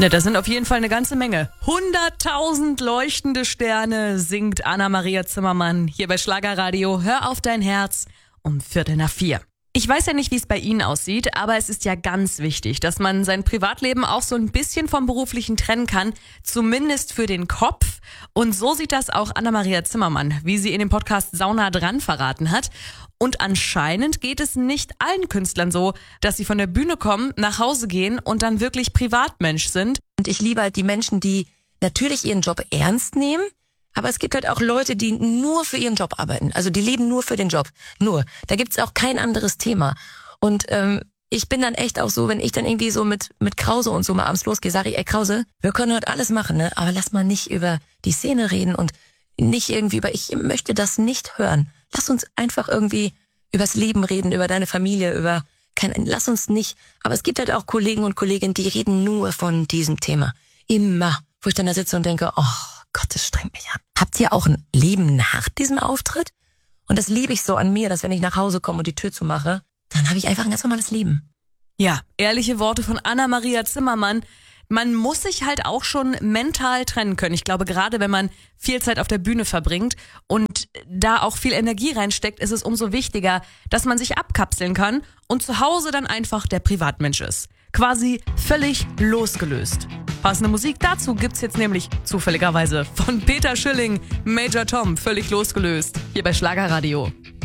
Ne, das sind auf jeden Fall eine ganze Menge. 100.000 leuchtende Sterne singt Anna-Maria Zimmermann hier bei Schlagerradio. Hör auf dein Herz um 3:45. Ich weiß ja nicht, wie es bei Ihnen aussieht, aber es ist ja ganz wichtig, dass man sein Privatleben auch so ein bisschen vom Beruflichen trennen kann, zumindest für den Kopf. Und so sieht das auch Anna-Maria Zimmermann, wie sie in dem Podcast Sauna dran verraten hat. Und anscheinend geht es nicht allen Künstlern so, dass sie von der Bühne kommen, nach Hause gehen und dann wirklich Privatmensch sind. Und ich liebe halt die Menschen, die natürlich ihren Job ernst nehmen, aber es gibt halt auch Leute, die nur für ihren Job arbeiten. Also die leben nur für den Job. Nur. Da gibt's auch kein anderes Thema. Und ich bin dann echt auch so, wenn ich dann irgendwie so mit Krause und so mal abends losgehe, sage ich, ey Krause, wir können heute alles machen, ne? Aber lass mal nicht über die Szene reden und nicht irgendwie ich möchte das nicht hören. Lass uns einfach irgendwie übers Leben reden, über deine Familie, lass uns nicht. Aber es gibt halt auch Kollegen und Kolleginnen, die reden nur von diesem Thema. Immer. Wo ich dann da sitze und denke, oh Gott, das strengt mich an. Habt ihr auch ein Leben nach diesem Auftritt? Und das liebe ich so an mir, dass wenn ich nach Hause komme und die Tür zumache, dann habe ich einfach ein ganz normales Leben. Ja, ehrliche Worte von Anna-Maria Zimmermann. Man muss sich halt auch schon mental trennen können. Ich glaube, gerade wenn man viel Zeit auf der Bühne verbringt und da auch viel Energie reinsteckt, ist es umso wichtiger, dass man sich abkapseln kann und zu Hause dann einfach der Privatmensch ist. Quasi völlig losgelöst. Passende Musik dazu gibt's jetzt nämlich zufälligerweise von Peter Schilling, Major Tom, völlig losgelöst, hier bei Schlagerradio.